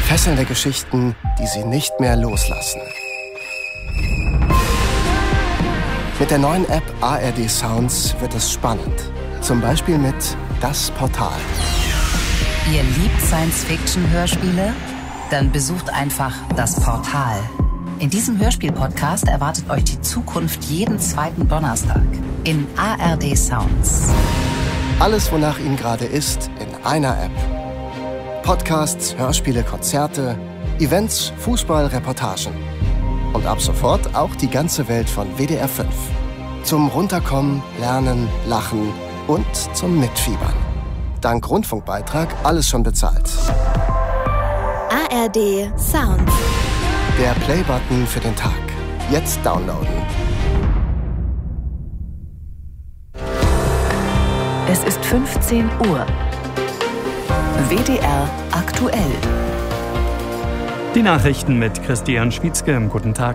Fesselnde Geschichten, die Sie nicht mehr loslassen. Mit der neuen App ARD Sounds wird es spannend. Zum Beispiel mit Das Portal. Ihr liebt Science-Fiction-Hörspiele? Dann besucht einfach Das Portal. In diesem Hörspiel-Podcast erwartet euch die Zukunft jeden zweiten Donnerstag in ARD Sounds. Alles, wonach Ihnen gerade ist, in einer App. Podcasts, Hörspiele, Konzerte, Events, Fußball, Reportagen. Und ab sofort auch die ganze Welt von WDR 5. Zum Runterkommen, Lernen, Lachen und zum Mitfiebern. Dank Rundfunkbeitrag alles schon bezahlt. ARD Sounds. Der Playbutton für den Tag. Jetzt downloaden. Es ist 15 Uhr. WDR aktuell. Die Nachrichten mit Christian Schwietzke. Guten Tag.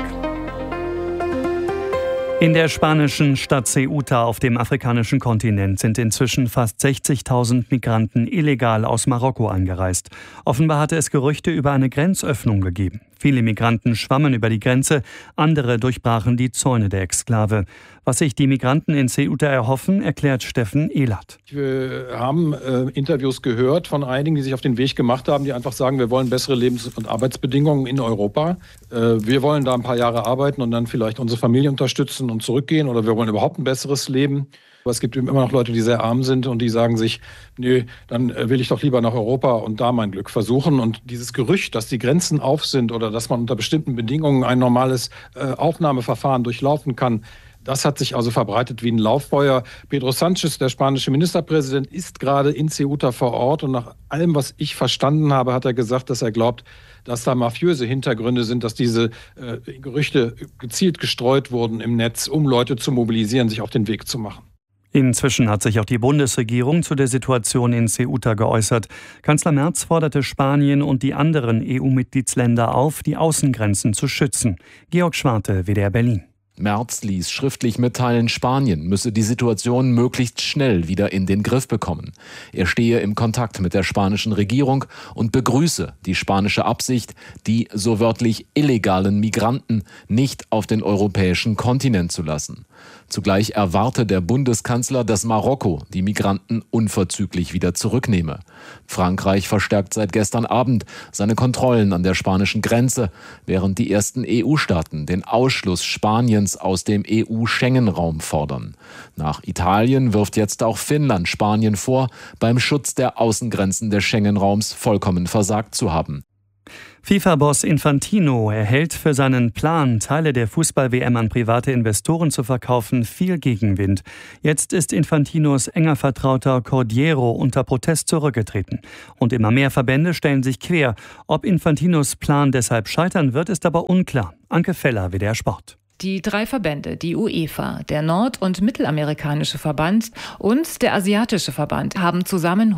In der spanischen Stadt Ceuta auf dem afrikanischen Kontinent sind inzwischen fast 60.000 Migranten illegal aus Marokko eingereist. Offenbar hatte es Gerüchte über eine Grenzöffnung gegeben. Viele Migranten schwammen über die Grenze, andere durchbrachen die Zäune der Exklave. Was sich die Migranten in Ceuta erhoffen, erklärt Steffen Ehlert. Wir haben Interviews gehört von einigen, die sich auf den Weg gemacht haben, die einfach sagen, wir wollen bessere Lebens- und Arbeitsbedingungen in Europa. Wir wollen da ein paar Jahre arbeiten und dann vielleicht unsere Familie unterstützen und zurückgehen, oder wir wollen überhaupt ein besseres Leben. Aber es gibt immer noch Leute, die sehr arm sind und die sagen sich, nö, dann will ich doch lieber nach Europa und da mein Glück versuchen. Und dieses Gerücht, dass die Grenzen auf sind oder dass man unter bestimmten Bedingungen ein normales Aufnahmeverfahren durchlaufen kann, das hat sich also verbreitet wie ein Lauffeuer. Pedro Sánchez, der spanische Ministerpräsident, ist gerade in Ceuta vor Ort. Und nach allem, was ich verstanden habe, hat er gesagt, dass er glaubt, dass da mafiöse Hintergründe sind, dass diese Gerüchte gezielt gestreut wurden im Netz, um Leute zu mobilisieren, sich auf den Weg zu machen. Inzwischen hat sich auch die Bundesregierung zu der Situation in Ceuta geäußert. Kanzler Merz forderte Spanien und die anderen EU-Mitgliedsländer auf, die Außengrenzen zu schützen. Georg Schwarte, WDR Berlin. Merz ließ schriftlich mitteilen, Spanien müsse die Situation möglichst schnell wieder in den Griff bekommen. Er stehe im Kontakt mit der spanischen Regierung und begrüße die spanische Absicht, die so wörtlich illegalen Migranten nicht auf den europäischen Kontinent zu lassen. Zugleich erwarte der Bundeskanzler, dass Marokko die Migranten unverzüglich wieder zurücknehme. Frankreich verstärkt seit gestern Abend seine Kontrollen an der spanischen Grenze, während die ersten EU-Staaten den Ausschluss Spaniens aus dem EU-Schengen-Raum fordern. Nach Italien wirft jetzt auch Finnland Spanien vor, beim Schutz der Außengrenzen des Schengen-Raums vollkommen versagt zu haben. FIFA-Boss Infantino erhält für seinen Plan, Teile der Fußball-WM an private Investoren zu verkaufen, viel Gegenwind. Jetzt ist Infantinos enger Vertrauter Cordiero unter Protest zurückgetreten. Und immer mehr Verbände stellen sich quer. Ob Infantinos Plan deshalb scheitern wird, ist aber unklar. Anke Feller, WDR Sport. Die 3 Verbände, die UEFA, der nord- und mittelamerikanische Verband und der asiatische Verband, haben zusammen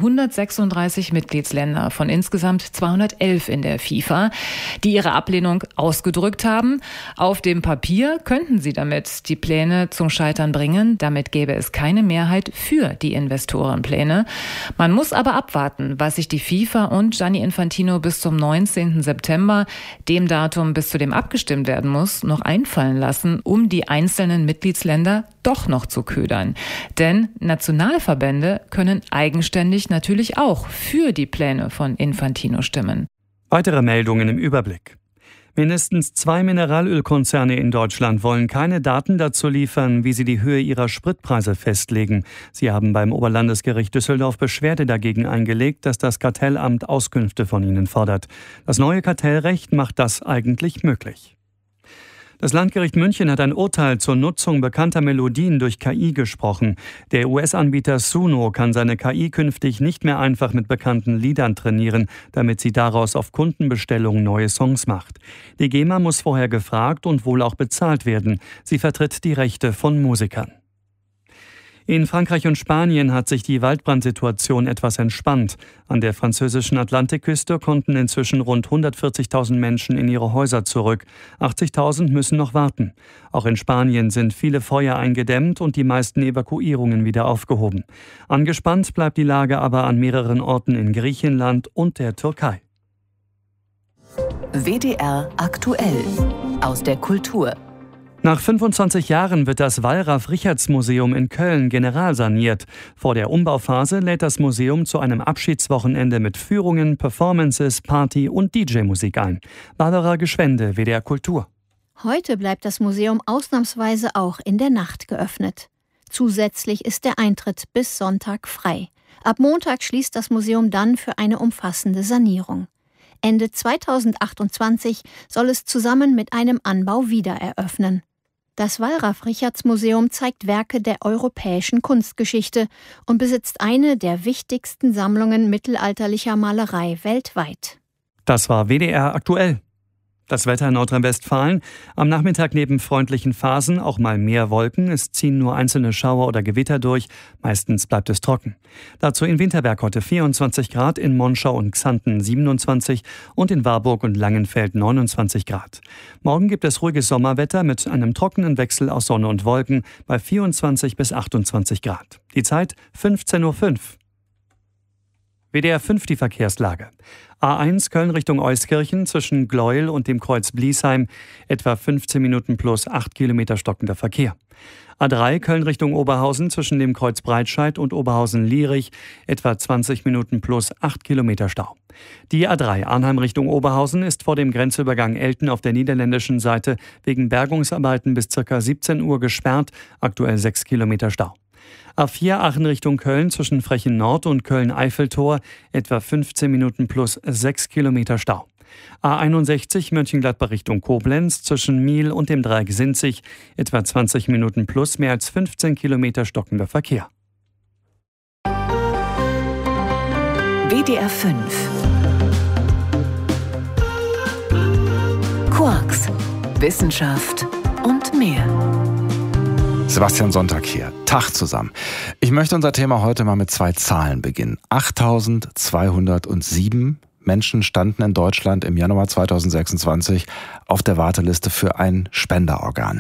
136 Mitgliedsländer von insgesamt 211 in der FIFA, die ihre Ablehnung ausgedrückt haben. Auf dem Papier könnten sie damit die Pläne zum Scheitern bringen. Damit gäbe es keine Mehrheit für die Investorenpläne. Man muss aber abwarten, was sich die FIFA und Gianni Infantino bis zum 19. September, dem Datum, bis zu dem abgestimmt werden muss, noch einfallen lassen, um die einzelnen Mitgliedsländer doch noch zu ködern. Denn Nationalverbände können eigenständig natürlich auch für die Pläne von Infantino stimmen. Weitere Meldungen im Überblick. Mindestens 2 Mineralölkonzerne in Deutschland wollen keine Daten dazu liefern, wie sie die Höhe ihrer Spritpreise festlegen. Sie haben beim Oberlandesgericht Düsseldorf Beschwerde dagegen eingelegt, dass das Kartellamt Auskünfte von ihnen fordert. Das neue Kartellrecht macht das eigentlich möglich. Das Landgericht München hat ein Urteil zur Nutzung bekannter Melodien durch KI gesprochen. Der US-Anbieter Suno kann seine KI künftig nicht mehr einfach mit bekannten Liedern trainieren, damit sie daraus auf Kundenbestellung neue Songs macht. Die GEMA muss vorher gefragt und wohl auch bezahlt werden. Sie vertritt die Rechte von Musikern. In Frankreich und Spanien hat sich die Waldbrandsituation etwas entspannt. An der französischen Atlantikküste konnten inzwischen rund 140.000 Menschen in ihre Häuser zurück. 80.000 müssen noch warten. Auch in Spanien sind viele Feuer eingedämmt und die meisten Evakuierungen wieder aufgehoben. Angespannt bleibt die Lage aber an mehreren Orten in Griechenland und der Türkei. WDR aktuell aus der Kultur. Nach 25 Jahren wird das Wallraf-Richartz-Museum in Köln generalsaniert. Vor der Umbauphase lädt das Museum zu einem Abschiedswochenende mit Führungen, Performances, Party und DJ-Musik ein. Barbara Geschwende, WDR Kultur. Heute bleibt das Museum ausnahmsweise auch in der Nacht geöffnet. Zusätzlich ist der Eintritt bis Sonntag frei. Ab Montag schließt das Museum dann für eine umfassende Sanierung. Ende 2028 soll es zusammen mit einem Anbau wieder eröffnen. Das Wallraf-Richartz-Museum zeigt Werke der europäischen Kunstgeschichte und besitzt eine der wichtigsten Sammlungen mittelalterlicher Malerei weltweit. Das war WDR aktuell. Das Wetter in Nordrhein-Westfalen. Am Nachmittag neben freundlichen Phasen auch mal mehr Wolken. Es ziehen nur einzelne Schauer oder Gewitter durch. Meistens bleibt es trocken. Dazu in Winterberg heute 24 Grad, in Monschau und Xanten 27 und in Warburg und Langenfeld 29 Grad. Morgen gibt es ruhiges Sommerwetter mit einem trockenen Wechsel aus Sonne und Wolken bei 24 bis 28 Grad. Die Zeit 15:05 Uhr. WDR 5 die Verkehrslage. A1 Köln Richtung Euskirchen zwischen Gleuel und dem Kreuz Bliesheim etwa 15 Minuten plus 8 Kilometer stockender Verkehr. A3 Köln Richtung Oberhausen zwischen dem Kreuz Breitscheid und Oberhausen-Lierich etwa 20 Minuten plus 8 Kilometer Stau. Die A3 Arnheim Richtung Oberhausen ist vor dem Grenzübergang Elten auf der niederländischen Seite wegen Bergungsarbeiten bis ca. 17 Uhr gesperrt, aktuell 6 Kilometer Stau. A4 Aachen Richtung Köln zwischen Frechen Nord und Köln-Eiffeltor etwa 15 Minuten plus 6 Kilometer Stau. A61 Mönchengladbach Richtung Koblenz zwischen Miel und dem Dreieck Sinzig etwa 20 Minuten plus mehr als 15 Kilometer stockender Verkehr. WDR 5 Quarks, Wissenschaft und mehr. Sebastian Sonntag hier. Tag zusammen. Ich möchte unser Thema heute mal mit 2 Zahlen beginnen. 8.207 Menschen standen in Deutschland im Januar 2026 auf der Warteliste für ein Spenderorgan.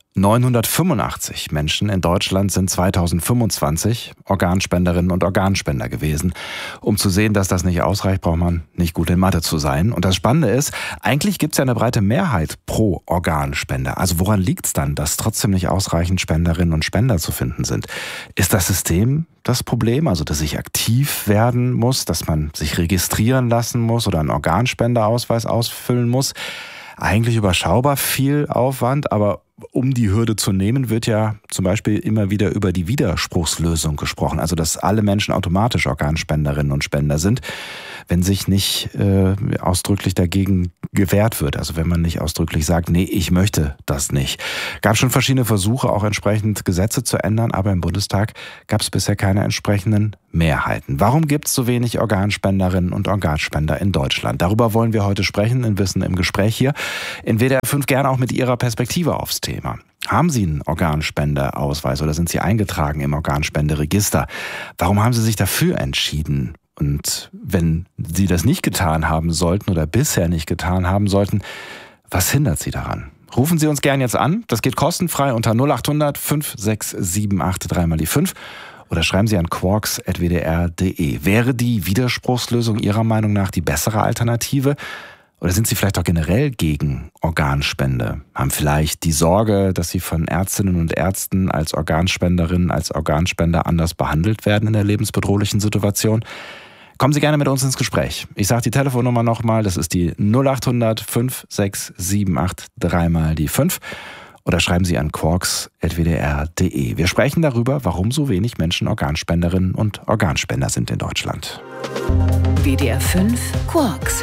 985 Menschen in Deutschland sind 2025 Organspenderinnen und Organspender gewesen. Um zu sehen, dass das nicht ausreicht, braucht man nicht gut in Mathe zu sein. Und das Spannende ist, eigentlich gibt es ja eine breite Mehrheit pro Organspender. Also woran liegt es dann, dass trotzdem nicht ausreichend Spenderinnen und Spender zu finden sind? Ist das System das Problem, also dass ich aktiv werden muss, dass man sich registrieren lassen muss oder einen Organspenderausweis ausfüllen muss? Eigentlich überschaubar viel Aufwand, aber um die Hürde zu nehmen, wird ja zum Beispiel immer wieder über die Widerspruchslösung gesprochen. Also, dass alle Menschen automatisch Organspenderinnen und Spender sind, wenn sich nicht ausdrücklich dagegen gewehrt wird. Also, wenn man nicht ausdrücklich sagt, nee, ich möchte das nicht. Gab schon verschiedene Versuche, auch entsprechend Gesetze zu ändern, aber im Bundestag gab es bisher keine entsprechenden Mehrheiten. Warum gibt es so wenig Organspenderinnen und Organspender in Deutschland? Darüber wollen wir heute sprechen in Wissen im Gespräch hier. In WDR 5 gerne auch mit Ihrer Perspektive aufs Thema. Haben Sie einen Organspenderausweis oder sind Sie eingetragen im Organspenderegister? Warum haben Sie sich dafür entschieden? Und wenn Sie das nicht getan haben sollten oder bisher nicht getan haben sollten, was hindert Sie daran? Rufen Sie uns gern jetzt an. Das geht kostenfrei unter 0800 5678 3x5 oder schreiben Sie an quarks@wdr.de. Wäre die Widerspruchslösung Ihrer Meinung nach die bessere Alternative? Oder sind Sie vielleicht auch generell gegen Organspende? Haben vielleicht die Sorge, dass Sie von Ärztinnen und Ärzten als Organspenderin, als Organspender anders behandelt werden in der lebensbedrohlichen Situation? Kommen Sie gerne mit uns ins Gespräch. Ich sage die Telefonnummer nochmal, das ist die 0800 5678 3x5 oder schreiben Sie an quarks@wdr.de. Wir sprechen darüber, warum so wenig Menschen Organspenderinnen und Organspender sind in Deutschland. WDR 5 Quarks.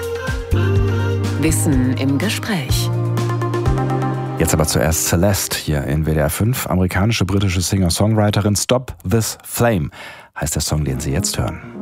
Wissen im Gespräch. Jetzt aber zuerst Celeste hier in WDR 5. Amerikanische britische Singer-Songwriterin Stop This Flame heißt der Song, den Sie jetzt hören.